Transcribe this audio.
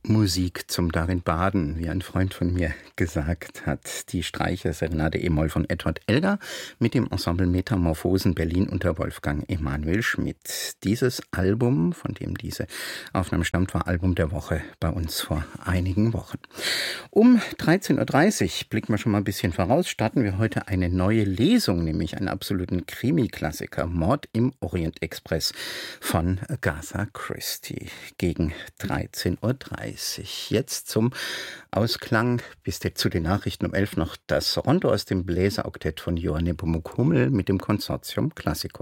Musik zum darin baden, wie ein Freund von mir gesagt hat. Die Streicher-Serenade e-Moll von Edward Elgar mit dem Ensemble Metamorphosen Berlin unter Wolfgang Emanuel Schmidt. Dieses Album, von dem diese Aufnahme stammt, war Album der Woche bei uns vor einigen Wochen. Um 13.30 Uhr, blicken wir schon mal ein bisschen voraus, starten wir heute eine neue Lesung, nämlich einen absoluten Krimi-Klassiker, Mord im Orient Express von Agatha Christie, gegen 13.30 Uhr. Jetzt zum Ausklang bis zu den Nachrichten um 11 noch das Rondo aus dem Bläseroktett von Johann Nepomuk Hummel mit dem Consortium Classico.